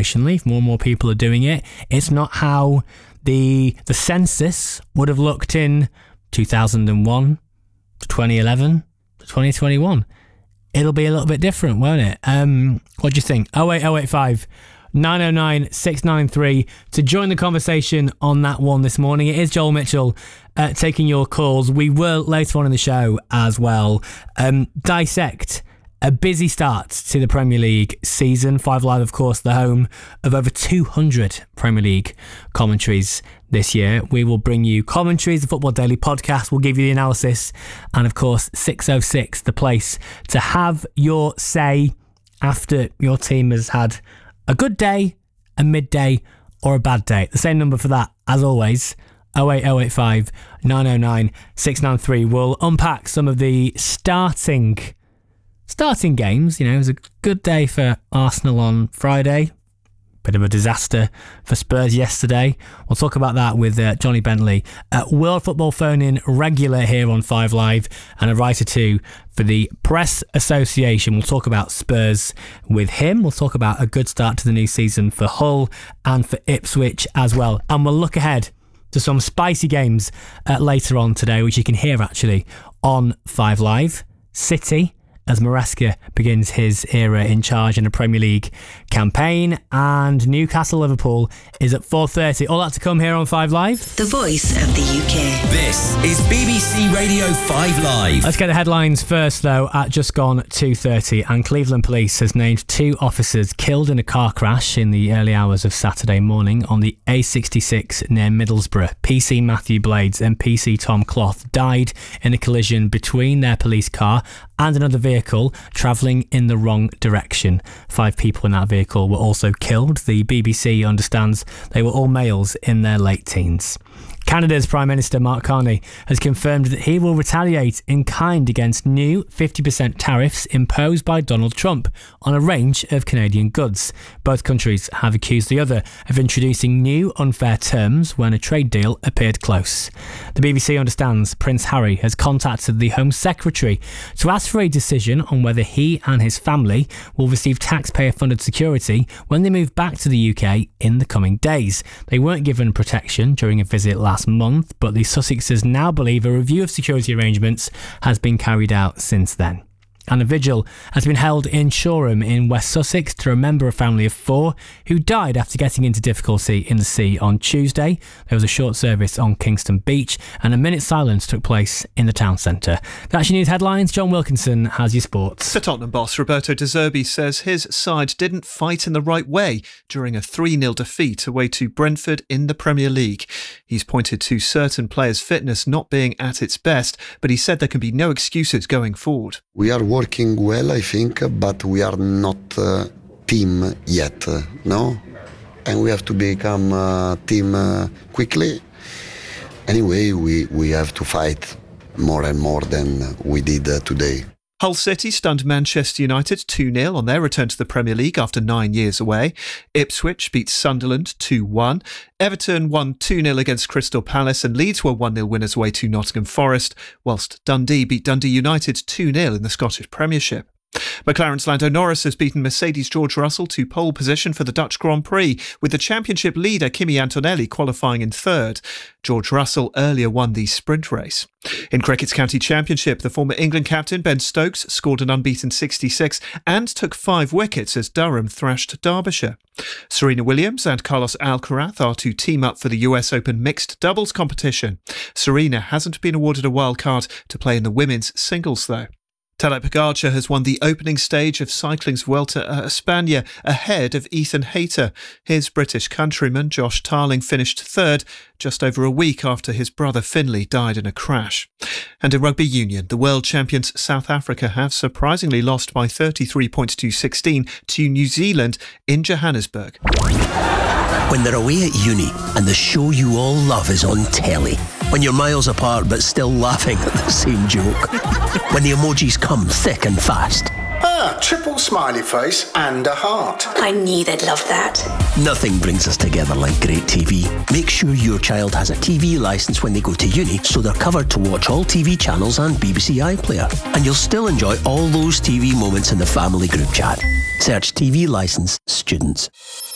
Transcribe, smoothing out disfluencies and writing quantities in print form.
generationally. If more and more people are doing it, it's not how the census would have looked in 2001 to 2011 to 2021. It'll be a little bit different, won't it? What do you think? 08085 909 693 to join the conversation on that one this morning. It is Joel Mitchell taking your calls. We will later on in the show as well dissect a busy start to the Premier League season. 5 Live, of course, the home of over 200 Premier League commentaries this year. We will bring you commentaries, the Football Daily podcast. We'll give you the analysis. And, of course, 606, the place to have your say after your team has had a good day, a midday, or a bad day. The same number for that, as always, 08085 909 693. We'll unpack some of the starting games. You know, it was a good day for Arsenal on Friday. Bit of a disaster for Spurs yesterday. We'll talk about that with Johnny Bentley, World Football Phone-In regular here on 5 Live, and a writer too for the Press Association. We'll talk about Spurs with him. We'll talk about a good start to the new season for Hull and for Ipswich as well. And we'll look ahead to some spicy games later on today, which you can hear actually on 5 Live. City, as Maresca begins his era in charge in a Premier League campaign, and Newcastle-Liverpool is at 4:30. All that to come here on 5 Live. The voice of the UK. This is BBC Radio 5 Live. Let's get the headlines first, though. At just gone 2:30, and Cleveland Police has named 2 officers killed in a car crash in the early hours of Saturday morning on the A66 near Middlesbrough. PC Matthew Blades and PC Tom Cloth died in a collision between their police car and another vehicle travelling in the wrong direction. 5 people in that vehicle were also killed. The BBC understands they were all males in their late teens. Canada's Prime Minister Mark Carney has confirmed that he will retaliate in kind against new 50% tariffs imposed by Donald Trump on a range of Canadian goods. Both countries have accused the other of introducing new unfair terms when a trade deal appeared close. The BBC understands Prince Harry has contacted the Home Secretary to ask for a decision on whether he and his family will receive taxpayer-funded security when they move back to the UK in the coming days. They weren't given protection during a visit last month, but the Sussexes now believe a review of security arrangements has been carried out since then. And a vigil has been held in Shoreham in West Sussex to remember a family of 4 who died after getting into difficulty in the sea on Tuesday. There was a short service on Kingston Beach and a minute's silence took place in the town centre. That's your news headlines. John Wilkinson has your sports. The Tottenham boss Roberto De Zerbi says his side didn't fight in the right way during a 3-0 defeat away to Brentford in the Premier League. He's pointed to certain players' fitness not being at its best, but he said there can be no excuses going forward. We are working well, I think, but we are not a team yet, no? And we have to become a team quickly. Anyway, we have to fight more and more than we did today. Hull City stunned Manchester United 2-0 on their return to the Premier League after 9 years away. Ipswich beat Sunderland 2-1. Everton won 2-0 against Crystal Palace and Leeds were 1-0 winners away to Nottingham Forest, whilst Dundee beat Dundee United 2-0 in the Scottish Premiership. McLaren's Lando Norris has beaten Mercedes' George Russell to pole position for the Dutch Grand Prix, with the championship leader Kimi Antonelli qualifying in 3rd. George Russell earlier won the sprint race. In Cricket's County Championship, the former England captain Ben Stokes scored an unbeaten 66 and took 5 wickets as Durham thrashed Derbyshire. Serena Williams and Carlos Alcaraz are to team up for the US Open mixed doubles competition. Serena hasn't been awarded a wild card to play in the women's singles though. Tadej Pogačar has won the opening stage of cycling's Vuelta a España ahead of Ethan Hayter. His British countryman Josh Tarling finished 3rd just over a week after his brother Finlay died in a crash. And in rugby union, the world champions South Africa have surprisingly lost by 33 points to 16 to New Zealand in Johannesburg. When they're away at uni and the show you all love is on telly, when you're miles apart but still laughing at the same joke, when the emojis come thick and fast. Triple smiley face and a heart. I knew they'd love that. Nothing brings us together like great TV. Make sure your child has a TV licence when they go to uni so they're covered to watch all TV channels and BBC iPlayer. And you'll still enjoy all those TV moments in the family group chat. Search TV licence students.